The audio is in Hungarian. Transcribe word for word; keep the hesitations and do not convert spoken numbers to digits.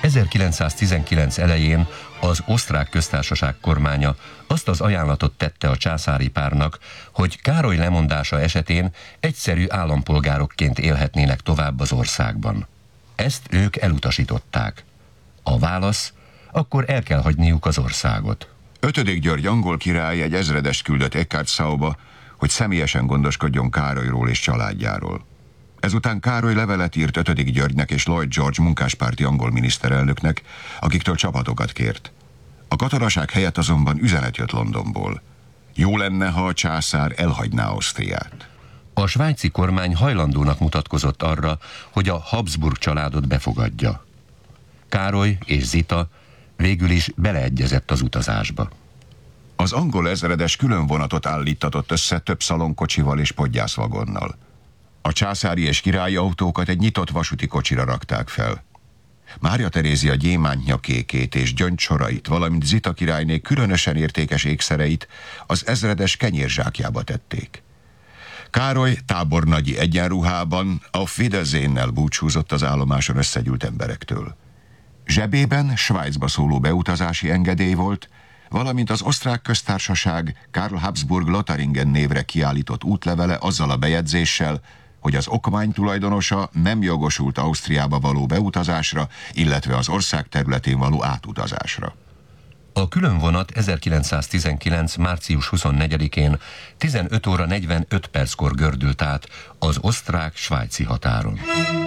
ezerkilencszáztizenkilenc elején az Osztrák Köztársaság kormánya azt az ajánlatot tette a császári párnak, hogy Károly lemondása esetén egyszerű állampolgárokként élhetnének tovább az országban. Ezt ők elutasították. A válasz: akkor el kell hagyniuk az országot. Ötödik György angol király egy ezredest küldött Eckartszauba, hogy személyesen gondoskodjon Károlyról és családjáról. Ezután Károly levelet írt Ötödik Györgynek és Lloyd George munkáspárti angol miniszterelnöknek, akiktől csapatokat kért. A katonaság helyett azonban üzenet jött Londonból. Jó lenne, ha a császár elhagyná Ausztriát. A svájci kormány hajlandónak mutatkozott arra, hogy a Habsburg családot befogadja. Károly és Zita végül is beleegyezett az utazásba. Az angol ezredes külön vonatot állítatott össze több szalonkocsival és podgyászvagonnal. A császári és királyi autókat egy nyitott vasúti kocsira rakták fel. Mária Terézia gyémántnyakékét és gyöngysorait, valamint Zita királyné különösen értékes ékszereit az ezredes kenyérzsákjába tették. Károly tábornagyi egyenruhában Auf Wiedersehennel búcsúzott az állomáson összegyűlt emberektől. Zsebében Svájcba szóló beutazási engedély volt, valamint az Osztrák Köztársaság Karl Habsburg Lotharingen névre kiállított útlevele azzal a bejegyzéssel, hogy az okmány tulajdonosa nem jogosult Ausztriába való beutazásra, illetve az ország területén való átutazásra. A különvonat ezerkilencszáztizenkilenc. március huszonnegyedikén tizenöt óra negyvenöt perckor gördült át az osztrák-svájci határon.